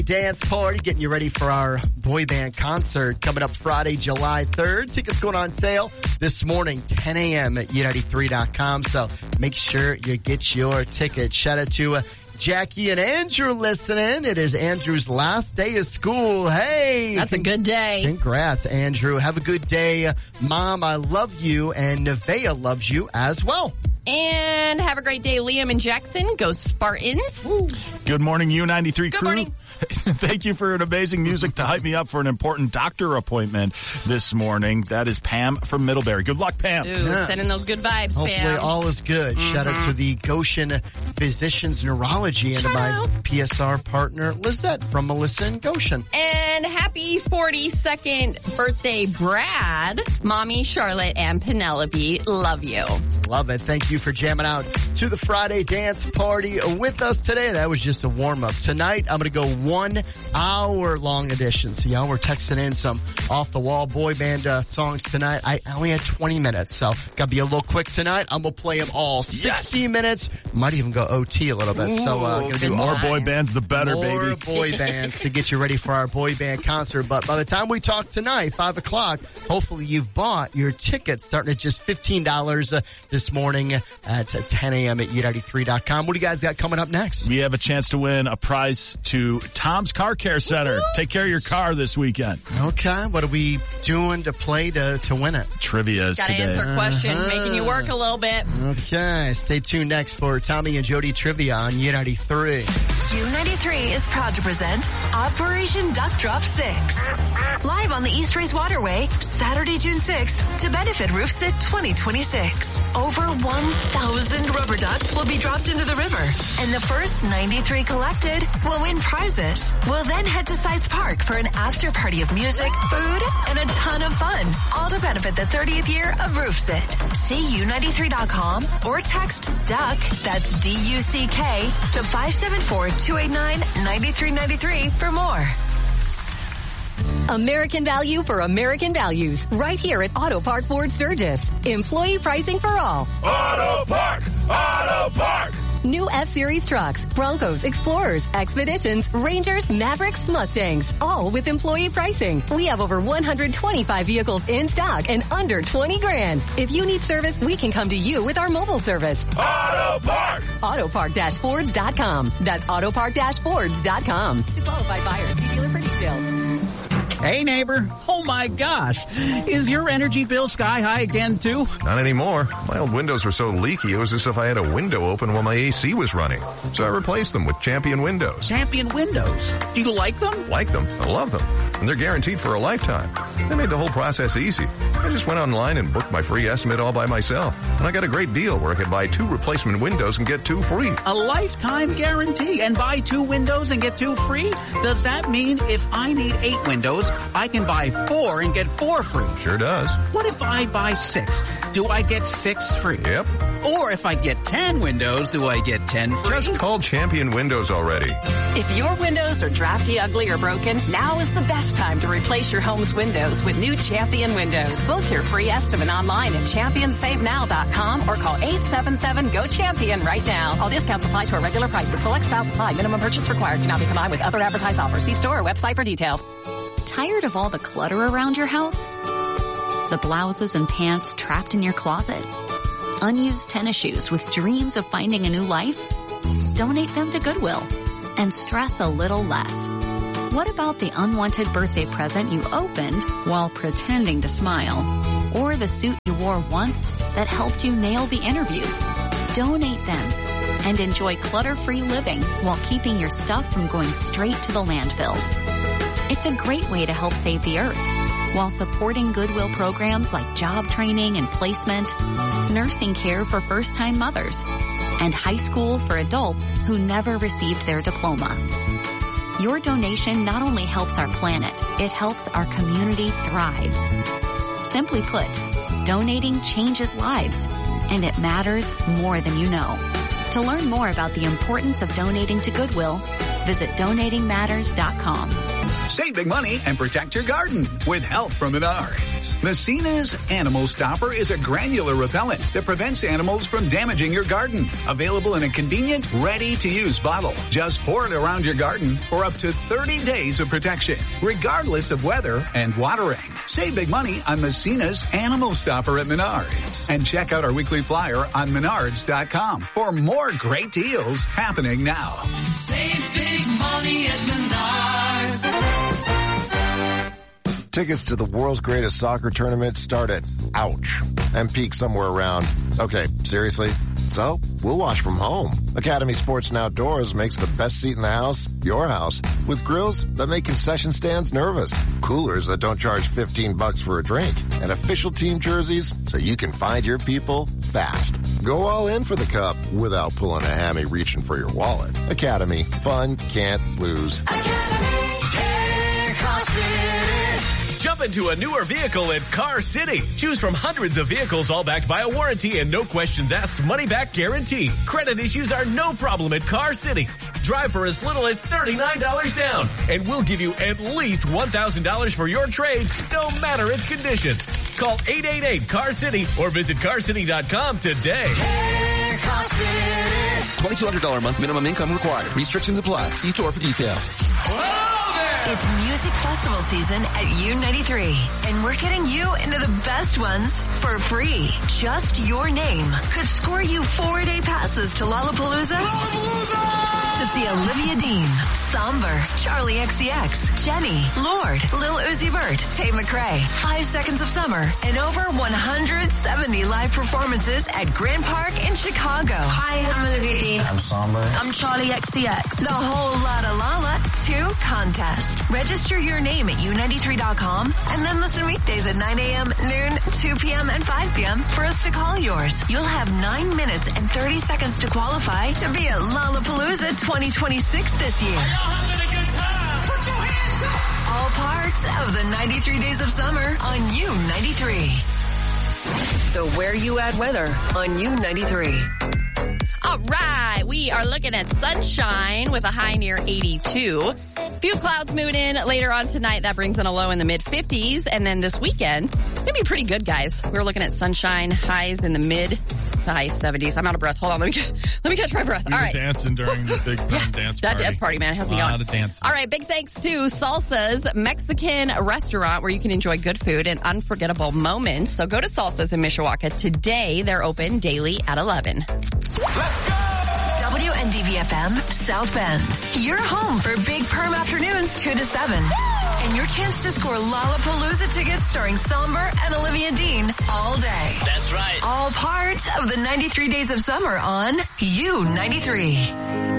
Dance party, getting you ready for our boy band concert coming up Friday, July 3rd. Tickets going on sale this morning, 10 a.m. at U93.com. So make sure you get your ticket. Shout out to Jackie and Andrew listening. It is Andrew's last day of school. Hey! That's a good day. Congrats, Andrew. Have a good day. Mom, I love you, and Nevaeh loves you as well. And have a great day, Liam and Jackson. Go Spartans. Woo. Good morning, U93 Good crew. morning. Thank you for an amazing music to hype me up for an important doctor appointment this morning. That is Pam from Middlebury. Good luck, Pam. Ooh, sending those good vibes, Hopefully Pam. all is good. Shout out to the Goshen Physicians Neurology and my PSR partner, Lizette from Melissa and Goshen. And happy 42nd birthday, Brad. Mommy, Charlotte, and Penelope love you. Love it. Thank you for jamming out to the Friday dance party with us today. That was just a warm-up. Tonight, I'm going to go 1 hour long edition. So y'all were texting in some off-the-wall boy band songs tonight. I only had 20 minutes, so got to be a little quick tonight. I'm going to play them all. 60 minutes. Might even go OT a little bit. Ooh, so going to do more boy bands, the better, more baby. More boy bands to get you ready for our boy band concert. But by the time we talk tonight, 5 o'clock, hopefully you've bought your tickets starting at just $15 this morning at 10 a.m. at U93.com. What do you guys got coming up next? We have a chance to win a prize to Tom's Car Care Center. Woo-hoo! Take care of your car this weekend. Okay. What are we doing to play to win it? Trivia is Gotta today. answer questions, making you work a little bit. Okay. Stay tuned next for Tommy and Jody Trivia on U93. U93 is proud to present Operation Duck Drop 6. Live on the East Race Waterway, Saturday, June 6th, to benefit RoofSit 2026. Over 1,000 rubber ducks will be dropped into the river, and the first 93 collected will win prizes. We'll then head to Sites Park for an after party of music, food, and a ton of fun, all to benefit the 30th year of RoofSit. See U93.com or text DUCK, that's D-U-C-K, to 574-289-9393 for more. American value for American values. Right here at Auto Park Ford Sturgis. Employee pricing for all. Auto Park! Auto Park! New F-Series trucks, Broncos, Explorers, Expeditions, Rangers, Mavericks, Mustangs. All with employee pricing. We have over 125 vehicles in stock and under 20 grand. If you need service, we can come to you with our mobile service. Auto Park! Autopark-Fords.com. That's Autopark-Fords.com. To qualified buyers, see dealer for details. Hey, neighbor. Oh, my gosh. Is your energy bill sky high again, too? Not anymore. My old windows were so leaky, it was as if I had a window open while my AC was running. So I replaced them with Champion Windows. Champion Windows. Do you like them? Like them. I love them. And they're guaranteed for a lifetime. They made the whole process easy. I just went online and booked my free estimate all by myself. And I got a great deal where I could buy 2 replacement windows and get 2 free. A lifetime guarantee and buy 2 windows and get 2 free? Does that mean if I need 8 windows, I can buy 4 and get 4 free? Sure does. What if I buy 6? Do I get 6 free? Yep. Or if I get 10 windows, do I get 10 free? Just call Champion Windows already. If your windows are drafty, ugly, or broken, now is the best time to replace your home's windows with new Champion Windows. Book your free estimate online at championsavenow.com or call 877-GO-CHAMPION right now. All discounts apply to our regular prices. Select styles apply. Minimum purchase required. Cannot be combined with other advertised offers. See store or website for details. Tired of all the clutter around your house? The blouses and pants trapped in your closet? Unused tennis shoes with dreams of finding a new life? Donate them to Goodwill and stress a little less. What about the unwanted birthday present you opened while pretending to smile? Or the suit you wore once that helped you nail the interview? Donate them and enjoy clutter-free living while keeping your stuff from going straight to the landfill. It's a great way to help save the earth while supporting Goodwill programs like job training and placement, nursing care for first-time mothers, and high school for adults who never received their diploma. Your donation not only helps our planet, it helps our community thrive. Simply put, donating changes lives, and it matters more than you know. To learn more about the importance of donating to Goodwill, visit donatingmatters.com. Save big money and protect your garden with help from Menards. Messina's Animal Stopper is a granular repellent that prevents animals from damaging your garden. Available in a convenient, ready-to-use bottle. Just pour it around your garden for up to 30 days of protection, regardless of weather and watering. Save big money on Messina's Animal Stopper at Menards. And check out our weekly flyer on Menards.com for more great deals happening now. Save big money at Menards. Tickets to the world's greatest soccer tournament start at, ouch, and peak somewhere around, okay, seriously? So, we'll watch from home. Academy Sports and Outdoors makes the best seat in the house, your house, with grills that make concession stands nervous, coolers that don't charge $15 for a drink, and official team jerseys so you can find your people fast. Go all in for the cup without pulling a hammy reaching for your wallet. Academy. Fun can't lose. Academy. Hey, Car City. Jump into a newer vehicle at Car City. Choose from hundreds of vehicles all backed by a warranty and no questions asked money back guarantee. Credit issues are no problem at Car City. Drive for as little as $39 down and we'll give you at least $1,000 for your trade no matter its condition. Call 888-CAR-CITY or visit carcity.com today. Hey, Car City. $2,200 a month minimum income required. Restrictions apply. See store for details. Whoa there! It's music festival season at U93, and we're getting you into the best ones for free. Just your name could score you 4-day passes to Lollapalooza. To see Olivia Dean, Somber, Charlie XCX, Jenny, Lorde, Lil Uzi Vert, Tate McRae, 5 Seconds of Summer, and over 170 live performances at Grand Park in Chicago. Hi, I'm Olivia Dean. I'm Somber. I'm Charlie XCX. The Whole Lotta Lala 2 contest. Register your name at U93.com and then listen weekdays at 9 a.m., noon, 2 p.m., and 5 p.m. for us to call yours. You'll have 9 minutes and 30 seconds to qualify to be at Lollapalooza 2026 this year. Are y'all having a good time? Put your hands up! All parts of the 93 Days of Summer on U93. The Where You At weather on U93. All right, we are looking at sunshine with a high near 82. Few clouds moving in later on tonight. That brings in a low in the mid-50s. And then this weekend, it's going to be pretty good, guys. We're looking at sunshine, highs in the mid to high 70s. I'm out of breath. Hold on. Let me catch my breath. You All were right. dancing during the big dance party. That dance party, man, has me A on. lot of dancing. All right. Big thanks to Salsa's Mexican restaurant where you can enjoy good food and unforgettable moments. So go to Salsa's in Mishawaka today. They're open daily at 11. Let's go! WNDV-FM, South Bend. Your home for Big Perm afternoons 2 to 7. And your chance to score Lollapalooza tickets starring Somber and Olivia Dean all day. That's right. All parts of the 93 Days of Summer on U93.